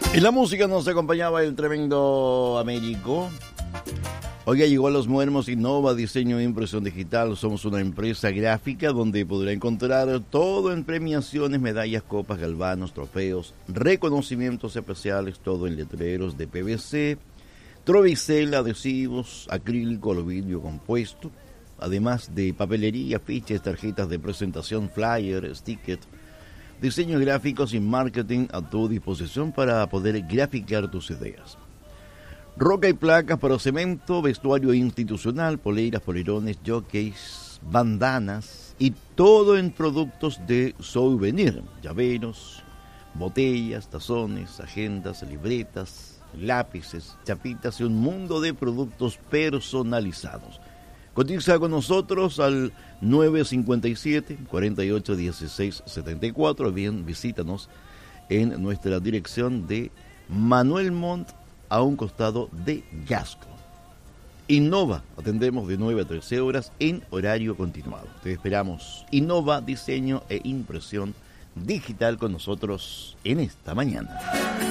En la música nos acompañaba el tremendo Américo. Oiga, llegó a Los Muermos Innova Diseño e Impresión Digital. Somos una empresa gráfica donde podrá encontrar todo en premiaciones, medallas, copas, galvanos, trofeos, reconocimientos especiales, todo en letreros de PVC, trovicel, adhesivos, acrílico, aluminio compuesto, además de papelería, fiches, tarjetas de presentación, flyer, stickers, diseños gráficos y marketing a tu disposición para poder graficar tus ideas. Roca y placas para cemento, vestuario institucional, poleras, polerones, jockeys, bandanas y todo en productos de souvenir, llaveros, botellas, tazones, agendas, libretas, lápices, chapitas y un mundo de productos personalizados. Cotiza con nosotros al 957-4816-74. Bien, visítanos en nuestra dirección de Manuel Montt, a un costado de Gasco. Innova, atendemos de 9 a 13 horas en horario continuado. Te esperamos. Innova Diseño e Impresión Digital con nosotros en esta mañana.